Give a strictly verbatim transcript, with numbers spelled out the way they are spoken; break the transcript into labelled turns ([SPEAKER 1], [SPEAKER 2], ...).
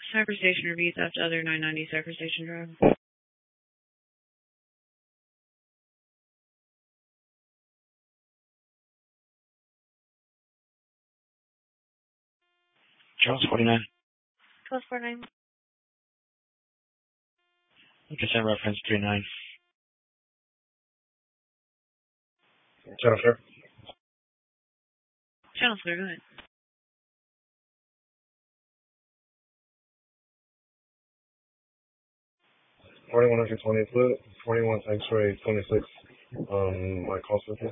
[SPEAKER 1] Cyber Station repeats after other nine ninety Cyber Station Drive.
[SPEAKER 2] Charles forty-nine.
[SPEAKER 1] twelve forty-nine.
[SPEAKER 2] Consent reference three nine.
[SPEAKER 3] Channel clear.
[SPEAKER 1] Channel clear, go ahead.
[SPEAKER 3] forty-one hundred twentieth foot, forty-one X-ray twenty-six, um, my call system.